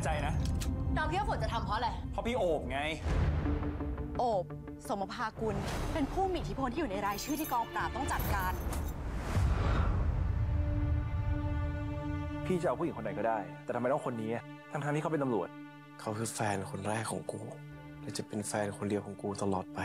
ใจนะดอมคิดว่าฝนจะทำเพราะอะไรเพราะพี่โอบไงโอบสมภากุลเป็นผู้มีอิทธิพลที่อยู่ในรายชื่อที่กองปราบต้องจัดการพี่จะเอาผู้หญิงคนไหนก็ได้แต่ทำไมต้องคนนี้ทั้งที่เขาเป็นตำรวจเขาคือแฟนคนแรกของกูและจะเป็นแฟนคนเดียวของกูตลอดไป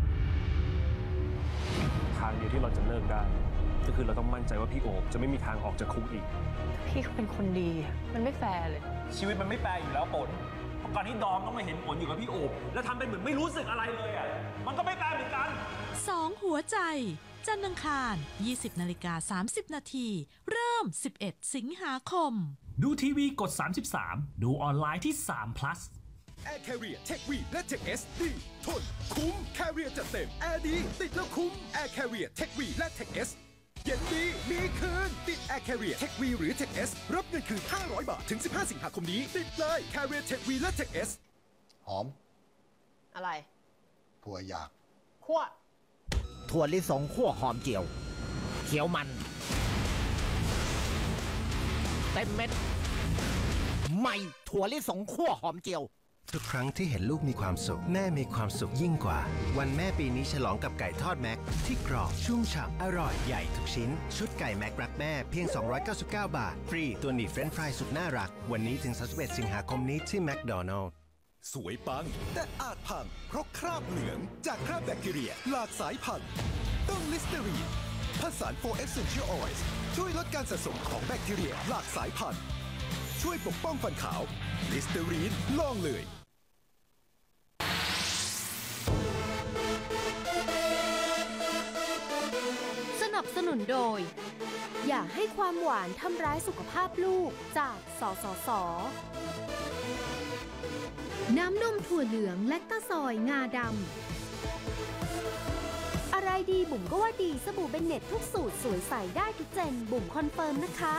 ทางเดียวที่เราจะเลิกได้ก็คือเราต้องมั่นใจว่าพี่โอบจะไม่มีทางออกจากคุกอีกพี่เขาเป็นคนดีมันไม่แฟร์เลยชีวิตมันไม่แฟร์อยู่แล้วปนเพราะการที่ดอมต้องมาเห็นผลอยู่กับพี่โอบแล้วทำเป็นเหมือนไม่รู้สึกอะไรเลยมันก็ไม่แฟร์เหมือนกัน 2 หัวใจจันทร์อังคาร 20:30 นาทีเริ่ม 11 สิงหาคมดูทีวีกด 33 ดูออนไลน์ที่3 plus Air Carrier Tech V และ Tech S ดีทนคุ้ม Carrier จัดเต็มแอร์ดีติดแล้วคุ้ม Air Carrier Tech V และ Tech S เย็นดีมีคืนติด Air Carrier Tech V หรือ Tech S รับเงินคืน500 บาทถึง15 สิงหาคมนี้ติดเลย Carrier Tech V และ Tech S หอมอะไรถั่วหยากคั่วถั่วลิสงคั่วหอมเจียวเขียวมันเต็มเม็ดใหม่ถั่วลิสงคั่วหอมเจียวทุกครั้งที่เห็นลูกมีความสุขแม่มีความสุขยิ่งกว่าวันแม่ปีนี้ฉลองกับไก่ทอดแม็กที่กรอบชุ่มฉ่ำอร่อยใหญ่ทุกชิ้นชุดไก่แม็กรักแม่เพียง299 บาทฟรีตัวหนีบเฟรนช์ฟรายสุดน่ารักวันนี้ถึง31 สิงหาคมนี้ที่แมคโดนัลด์สวยปังแต่อาจพังเพราะคราบเหลืองจากคราบแบคทีเรียหลากสายพันธุ์ต้องลิสเตอรีนผสาน 4 Essential Oils ช่วยลดการสะสมของแบคทีเรียหลากสายพันธุ์ช่วยปกป้องฟันขาวลิสเตอรีนลองเลยสนับสนุนโดยอย่าให้ความหวานทำร้ายสุขภาพลูกจากสสส.น้ำนมถั่วเหลืองและตะซอยงาดำอะไรดีบุ๋มก็ว่าดีสบู่เบนเน็ตทุกสูตรสวยใสได้ทุกเจนบุ๋มคอนเฟิร์มนะคะ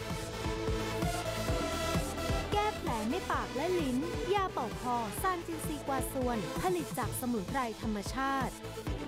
แก้แผลในปากและลิ้นยาเป่าคอซานจินซีกวาซวนผลิตจากสมุนไพรธรรมชาติ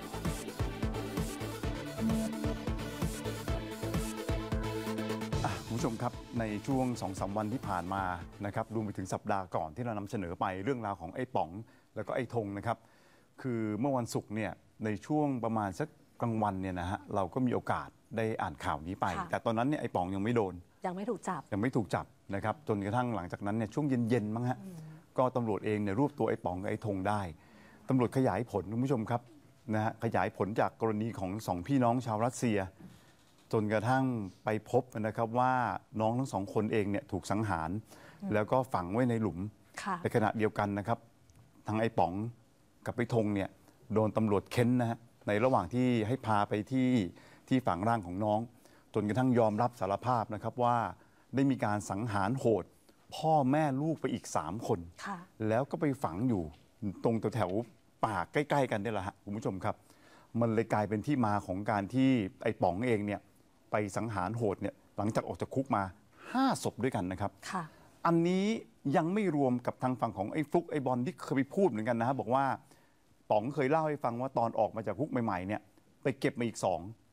คุณผู้ชมครับในช่วง 2-3 วันที่ผ่านมานะครับรวมไปถึงสัปดาห์ก่อนที่เรานำเสนอไปเรื่องราวของไอ้ป๋องแล้วก็ไอ้ธงนะครับคือเมื่อวันศุกร์เนี่ยในช่วงประมาณสักกลางวันเนี่ยนะฮะเราก็มีโอกาสได้อ่านข่าวนี้ไปแต่ตอนนั้นเนี่ยไอ้ป๋องยังไม่โดนยังไม่ถูกจับนะครับจนกระทั่งหลังจากนั้นเนี่ยช่วงเย็นๆมั้งฮะก็ตำรวจเองเนี่ยรวบตัวไอ้ป๋องกับไอ้ธงได้ตำรวจขยายผลคุณผู้ชมครับนะฮะขยายผลจากกรณีของ2 พี่น้องชาวรัสเซียจนกระทั่งไปพบนะครับว่าน้องทั้ง2 คนเองเนี่ยถูกสังหารแล้วก็ฝังไว้ในหลุมในขณะเดียวกันนะครับทางไอ้ป๋องกับไอ้ธงเนี่ยโดนตำรวจเค้นนะฮะในระหว่างที่ให้พาไปที่ฝังร่างของน้องจนกระทั่งยอมรับสารภาพนะครับว่าได้มีการสังหารโหดพ่อแม่ลูกไปอีก3 คนแล้วก็ไปฝังอยู่ตรงแถวป่าใกล้ๆกันนี่แหละฮะคุณผู้ชมครับมันเลยกลายเป็นที่มาของการที่ไอ้ป๋องเองเนี่ยไปสังหารโหดเนี่ยหลังจากออกจากคุกมา5 ศพด้วยกันนะครับอันนี้ยังไม่รวมกับทางฝั่งของไอ้ฟลุกไอ้บอลที่เคยไปพูดเหมือนกันนะฮะบอกว่าป๋องเคยเล่าให้ฟังว่าตอนออกมาจากคุกใหม่ๆเนี่ยไปเก็บมาอีก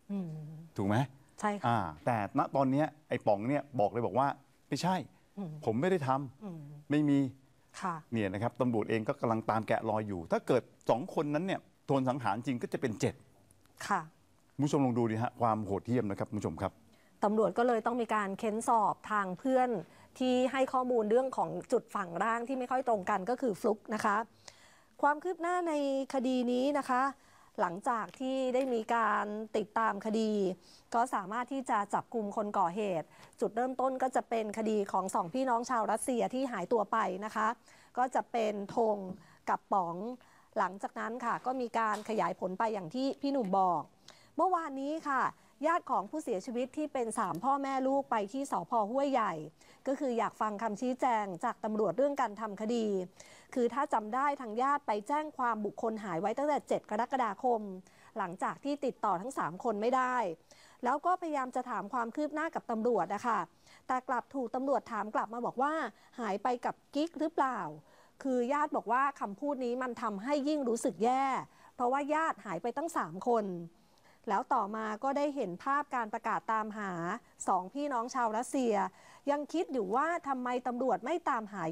2ถูกไหมใช่ค่ะแต่ณตอนนี้ไอ้ป๋องเนี่ยบอกเลยบอกว่าไม่ใช่ผมไม่ได้ทำไม่มีเนี่ยนะครับตำรวจเองก็กำลังตามแกะรอยอยู่ถ้าเกิด2 คนนั้นเนี่ยโดนสังหารจริงก็จะเป็น7ค่ะผู้ชมลองดูดิฮะความโหดเหี้ยมนะครับผู้ชมครับตำรวจก็เลยต้องมีการเค้นสอบทางเพื่อนที่ให้ข้อมูลเรื่องของจุดฝังร่างที่ไม่ค่อยตรงกันก็คือฟลุกนะคะความคืบหน้าในคดีนี้นะคะหลังจากที่ได้มีการติดตามคดีก็สามารถที่จะจับกลุ่มคนก่อเหตุจุดเริ่มต้นก็จะเป็นคดีของ2 พี่น้องชาวรัสเซียที่หายตัวไปนะคะก็จะเป็นธงกับป๋องหลังจากนั้นค่ะก็มีการขยายผลไปอย่างที่พี่หนุ่มบอกเมื่อวานนี้ค่ะญาติของผู้เสียชีวิตที่เป็น3 พ่อแม่ลูกไปที่สภ.ห้วยใหญ่ก็คืออยากฟังคำชี้แจงจากตำรวจเรื่องการทำคดีคือถ้าจำได้ทางญาติไปแจ้งความบุคคลหายไว้ตั้งแต่7 กรกฎาคมหลังจากที่ติดต่อทั้ง3 คนไม่ได้แล้วก็พยายามจะถามความคืบหน้ากับตำรวจนะคะแต่กลับถูกตำรวจถามกลับมาบอกว่าหายไปกับกิ๊กหรือเปล่าคือญาติบอกว่าคำพูดนี้มันทำให้ยิ่งรู้สึกแย่เพราะว่าญาติหายไปตั้ง3 คนแล้วต่อมาก็ได้เห็นภาพการประกาศตามหา2 พี่น้องชาวรัสเซียยังคิดอยู่ว่าทำไมตำรวจไม่ตามหา